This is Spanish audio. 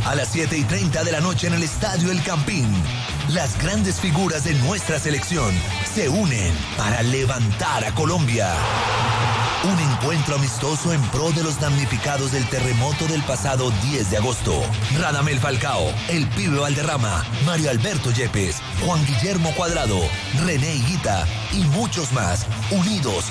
a las 7:30 de la noche en el Estadio El Campín. Las grandes figuras de nuestra selección se unen para levantar a Colombia. Un encuentro amistoso en pro de los damnificados del terremoto del pasado 10 de agosto. Radamel Falcao, El Pibe Valderrama, Mario Alberto Yepes, Juan Guillermo Cuadrado, René Higuita y muchos más, unidos